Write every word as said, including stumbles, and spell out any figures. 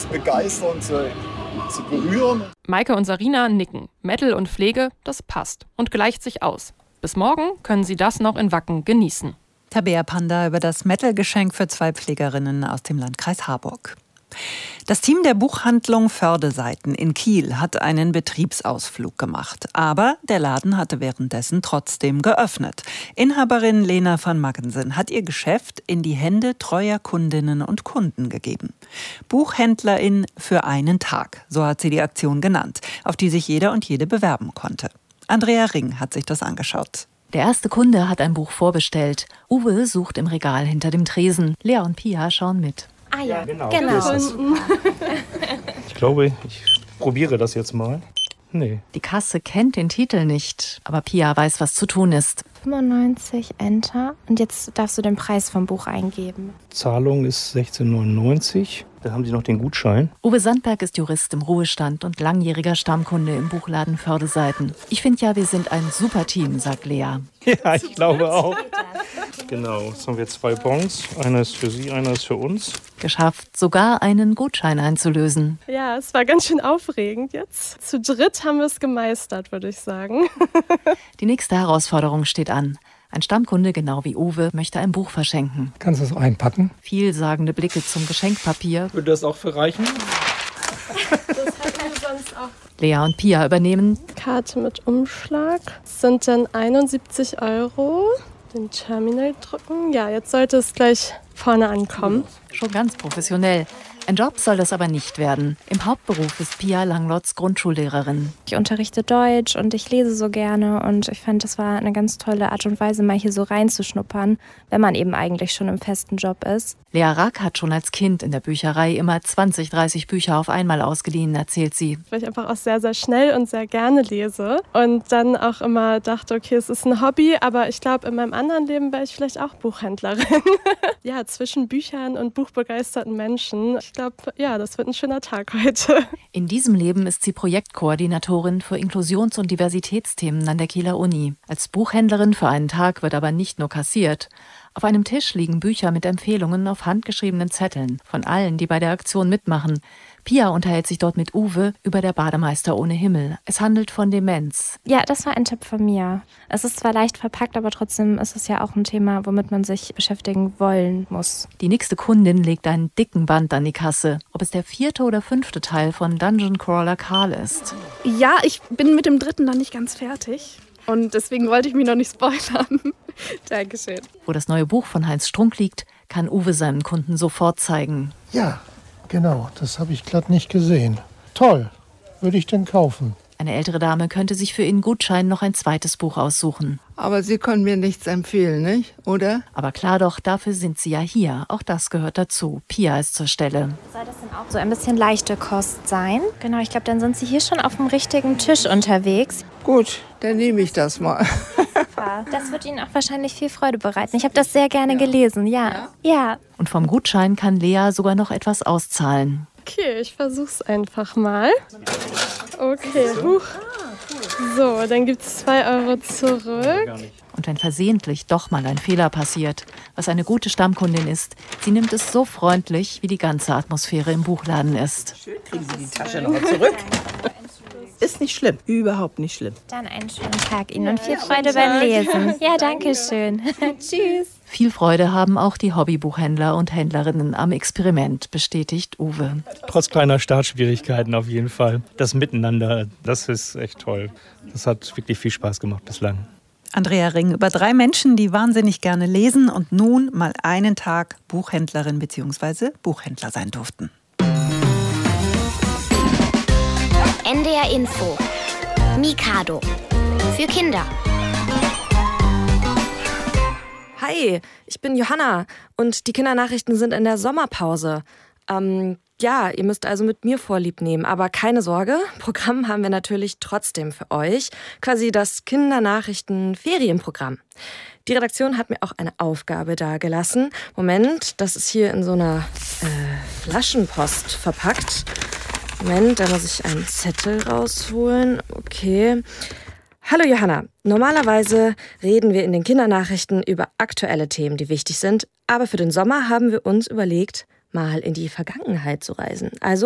zu begeistern, zu, zu berühren. Maike und Sarina nicken. Metal und Pflege, das passt und gleicht sich aus. Bis morgen können sie das noch in Wacken genießen. Tabea Panda über das Metal-Geschenk für zwei Pflegerinnen aus dem Landkreis Harburg. Das Team der Buchhandlung Fördeseiten in Kiel hat einen Betriebsausflug gemacht. Aber der Laden hatte währenddessen trotzdem geöffnet. Inhaberin Lena van Maggensen hat ihr Geschäft in die Hände treuer Kundinnen und Kunden gegeben. Buchhändlerin für einen Tag, so hat sie die Aktion genannt, auf die sich jeder und jede bewerben konnte. Andrea Ring hat sich das angeschaut. Der erste Kunde hat ein Buch vorbestellt. Uwe sucht im Regal hinter dem Tresen. Lea und Pia schauen mit. Ah ja, genau. genau. Ich glaube, ich probiere das jetzt mal. Nee. Die Kasse kennt den Titel nicht, aber Pia weiß, was zu tun ist. fünfundneunzig, Enter. Und jetzt darfst du den Preis vom Buch eingeben. Zahlung ist sechzehn neunundneunzig. Da haben Sie noch den Gutschein. Uwe Sandberg ist Jurist im Ruhestand und langjähriger Stammkunde im Buchladen Fördeseiten. Ich finde ja, wir sind ein super Team, sagt Lea. Ja, ich glaube auch. Genau, jetzt haben wir zwei Bons. Einer ist für Sie, einer ist für uns. Geschafft, sogar einen Gutschein einzulösen. Ja, es war ganz schön aufregend jetzt. Zu dritt haben wir es gemeistert, würde ich sagen. Die nächste Herausforderung steht an. Ein Stammkunde, genau wie Uwe, möchte ein Buch verschenken. Kannst du es einpacken? Vielsagende Blicke zum Geschenkpapier. Würde das auch für reichen? Das hatten wir sonst auch. Lea und Pia übernehmen. Karte mit Umschlag. Das sind dann einundsiebzig Euro. Den Terminal drücken. Ja, jetzt sollte es gleich vorne ankommen. Schon ganz professionell. Ein Job soll das aber nicht werden. Im Hauptberuf ist Pia Langlotz Grundschullehrerin. Ich unterrichte Deutsch und ich lese so gerne und ich fand, das war eine ganz tolle Art und Weise, mal hier so reinzuschnuppern, wenn man eben eigentlich schon im festen Job ist. Lea Rack hat schon als Kind in der Bücherei immer zwanzig, dreißig Bücher auf einmal ausgeliehen, erzählt sie. Weil ich einfach auch sehr, sehr schnell und sehr gerne lese und dann auch immer dachte, okay, es ist ein Hobby, aber ich glaube, in meinem anderen Leben wäre ich vielleicht auch Buchhändlerin. Ja, zwischen Büchern und buchbegeisterten Menschen. Ich glaube, ja, das wird ein schöner Tag heute. In diesem Leben ist sie Projektkoordinatorin für Inklusions- und Diversitätsthemen an der Kieler Uni. Als Buchhändlerin für einen Tag wird aber nicht nur kassiert. Auf einem Tisch liegen Bücher mit Empfehlungen auf handgeschriebenen Zetteln von allen, die bei der Aktion mitmachen. Pia unterhält sich dort mit Uwe über Der Bademeister ohne Himmel. Es handelt von Demenz. Ja, das war ein Tipp von mir. Es ist zwar leicht verpackt, aber trotzdem ist es ja auch ein Thema, womit man sich beschäftigen wollen muss. Die nächste Kundin legt einen dicken Band an die Kasse. Ob es der vierte oder fünfte Teil von Dungeon Crawler Karl ist. Ja, ich bin mit dem dritten noch nicht ganz fertig. Und deswegen wollte ich mich noch nicht spoilern. Dankeschön. Wo das neue Buch von Heinz Strunk liegt, kann Uwe seinen Kunden sofort zeigen. Ja, genau, das habe ich glatt nicht gesehen. Toll, würde ich denn kaufen. Eine ältere Dame könnte sich für ihren Gutschein noch ein zweites Buch aussuchen. Aber Sie können mir nichts empfehlen, nicht? Oder? Aber klar doch, dafür sind Sie ja hier. Auch das gehört dazu. Pia ist zur Stelle. Soll das denn auch so ein bisschen leichte Kost sein? Genau, ich glaube, dann sind Sie hier schon auf dem richtigen Tisch unterwegs. Gut, dann nehme ich das mal. Das wird Ihnen auch wahrscheinlich viel Freude bereiten. Ich habe das sehr gerne ja. gelesen, ja. ja. Ja. Und vom Gutschein kann Lea sogar noch etwas auszahlen. Okay, ich versuch's einfach mal. Okay, huch. So, dann gibt's zwei Euro zurück. Und wenn versehentlich doch mal ein Fehler passiert, was eine gute Stammkundin ist, sie nimmt es so freundlich, wie die ganze Atmosphäre im Buchladen ist. Schön, kriegen Sie die Tasche noch zurück. Ist nicht schlimm, überhaupt nicht schlimm. Dann einen schönen Tag Ihnen und viel Freude beim Lesen. Ja, danke schön. Tschüss. Viel Freude haben auch die Hobbybuchhändler und Händlerinnen am Experiment, bestätigt Uwe. Trotz kleiner Startschwierigkeiten auf jeden Fall. Das Miteinander, das ist echt toll. Das hat wirklich viel Spaß gemacht bislang. Andrea Ring über drei Menschen, die wahnsinnig gerne lesen und nun mal einen Tag Buchhändlerin bzw. Buchhändler sein durften. N D R Info. Mikado. Für Kinder. Hi, ich bin Johanna und die Kindernachrichten sind in der Sommerpause. Ähm, ja, ihr müsst also mit mir Vorlieb nehmen, aber keine Sorge, Programm haben wir natürlich trotzdem für euch. Quasi das Kindernachrichten-Ferienprogramm. Die Redaktion hat mir auch eine Aufgabe dagelassen. Moment, das ist hier in so einer äh, Flaschenpost verpackt. Moment, da muss ich einen Zettel rausholen. Okay. Hallo Johanna, normalerweise reden wir in den Kindernachrichten über aktuelle Themen, die wichtig sind. Aber für den Sommer haben wir uns überlegt, mal in die Vergangenheit zu reisen. Also